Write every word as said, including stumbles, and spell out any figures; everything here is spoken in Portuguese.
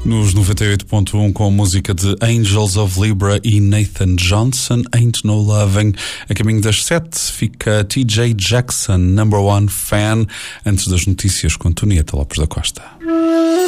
Nos noventa e oito ponto um com a música de Angels of Libra e Nathan Johnson, Ain't No Loving. A caminho das sete fica T J Jackson, Number One Fan, antes das notícias com Tonieta Lopes da Costa.